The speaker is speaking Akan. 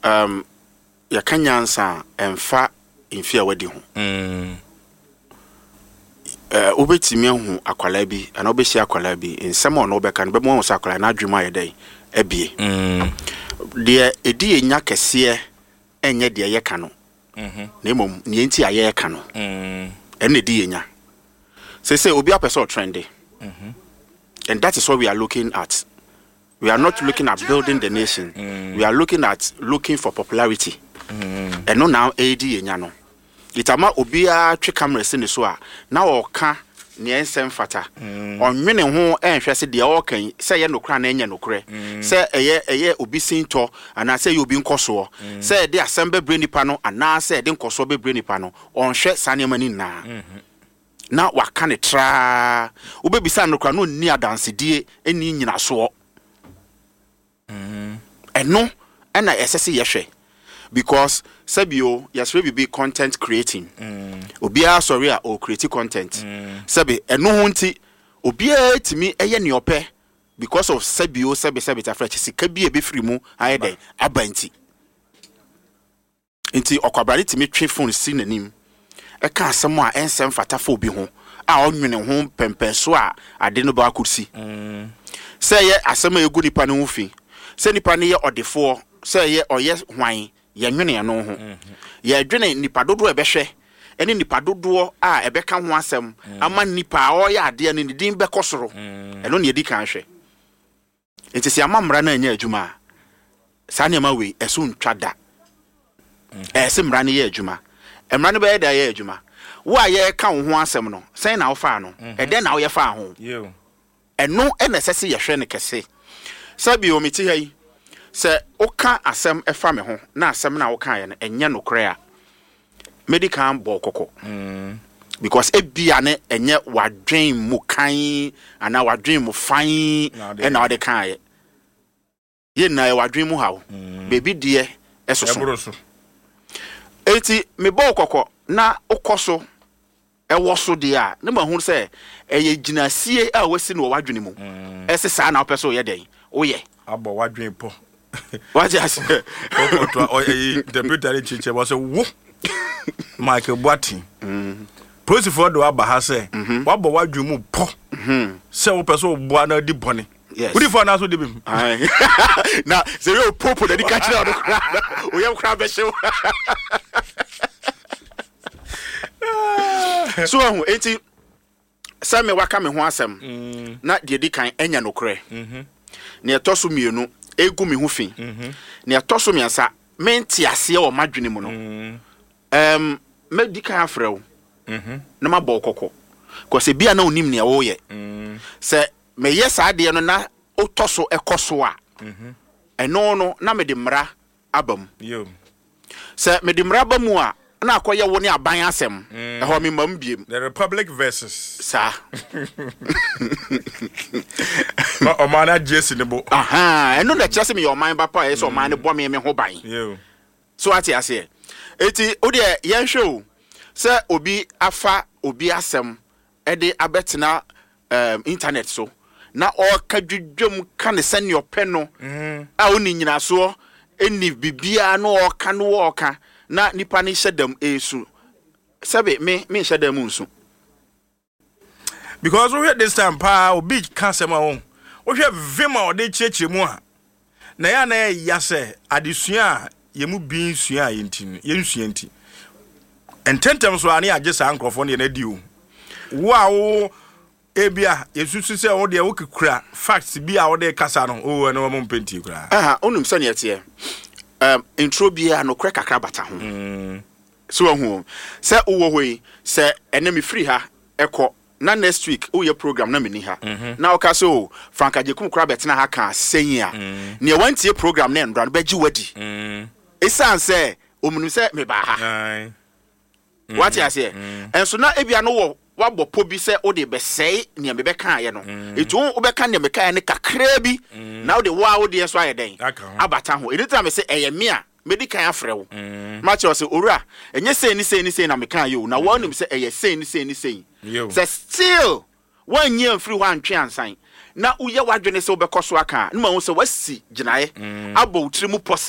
ya kanyansa emfa mfia wadi ho obetimi hu akwala bi ana obehia akwala bi nsem ono obeka no be mo so akwala na adwuma yedai ebie de edi enya kese enye de ye ka no na emom ne enti aye ka no ene di enya say obi apeso trendy and that is what we are looking at. We are not looking at building the nation. We are looking for popularity. And no now AD enya no itama obia twe camera se ne so a na oka ne ensem fata onwene ho enhwe se de okan se ye nokra na enya nokre se eye obi sinto ana se ye obi nkoso se de asembe bre nipa no ana se de nkoso be bre nipa no onhwe sanema ni na na waka ne tra obebisa nokra no ni adanse die eni nyina so eno na esese yehwe because sabio yasre be content creating obia sorry or create content sabi eno ho nti obia timi eye ne ope because of sabio sabi ta fresh sika bi e be free mu ayede abanti nti okwabra timi twe phone si nanim e ka asem a ensem fata fo obi ho a onwene ho pempen so a ade no ba kursi say ye asem egu nipa no ho fi say nipa ne ye odefo say ye oye hwan ye nwene no ho ye dwene nipa dodo ebehwe ene nipa dodo a ebeka ho asem ama nipa oye ade ne din bekosoro eno ne edi kan hwe enti se amamra na anya adwuma sa ne ma we eso ntwada se mra ne ye adwuma emra ne be ye da ye adwuma wo a ye ka ho asem no sen na wo fa no ede na wo ye fa ho eno ene sese ye hwe ne kese sabi o meti hai se oka asem efa me ho na asem na woka ye no enye nokre a medical bo kokko because ebia ne enye wadwen mu kan ana wadwen mu fan na wade kan ye na wadwen mu hawo baby die esoso eti me bo kokko na okoso ewo de a ne ma hu se eye ginasie a wasi no wadwen mu ese sa na opeso ye den oye abo wadwen po what just the chiche was a wo Michael Boatin police for do aba say wabo wadwen mu po se wo peso bo na di bone yes who for na so de bim na se yo popo de catch na o yam kra be show so ahu enti same waka me ho asem na de di kan enya nokre ne etoso mienu egu me ho fi ne etoso miansa menti ase o madwene mu no medi kan afrew na mabọ kokko ko se bia na onim ne wo ye se me yes ade no na otoso ekoso a eno no na me de mra abam se me de mra abamu a na akoye wo ne aban asem ho me mam biem the republic versus sa o man na jesi ne bo eno na chese me your mind papa e so man ne bo me ho ban so ati ase eti o de yen hwe se obi afa obi asem e de abetena internet so na o ka dwudwom ka ne sene openo a oni nyina so eni bibia no o ka no o ka na nipa ni hyedam esu sabe me hyedam nsu because we this time pa obi cancer ma won we hwe vima o de chieche mu a na ya na ya se adesua ye mu bi nsua yenti ye nsua enti ententem so ani agesa ankrofo ne na di o wo ebia yesusu se wo de wo kekura facts bi a wo de kasa no o na mo mpenti kura onum se ne yete intro bia no kra kakra bata ho so hu se wo hoi se enemy free ha eko na next week o ye program na meni ha na o ka so Franka Jekum kra betina ha ka sen a ne wantie program na ndra no beji wadi esan se omunu se me ba ha what you say enso na ebia no wo wabo po bi se o de be sei ne me be kan ye no etu o be kan ne me kan ne kakra bi na o de wa o de so ayeden abata ho anytime me say eye me a medical afre wo match o say owura enye sei na me kan yo na wo nim say eye sei say still one year free one twe ansan na uye wadwene se obekọ so aka na ma wo say wasi ginae abo utiri mu